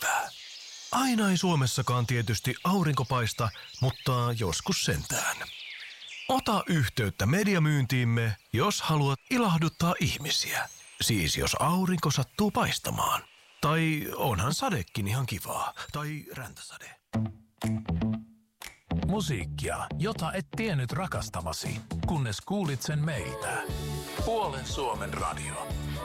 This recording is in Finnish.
päivää. Aina ei Suomessakaan tietysti aurinko paista, mutta joskus sentään. Ota yhteyttä mediamyyntiimme, jos haluat ilahduttaa ihmisiä. Siis jos aurinko sattuu paistamaan. Tai onhan sadekin ihan kivaa. Tai räntäsade. Musiikkia, jota et tiennyt rakastavasi, kunnes kuulit sen meiltä. Puolen Suomen radio.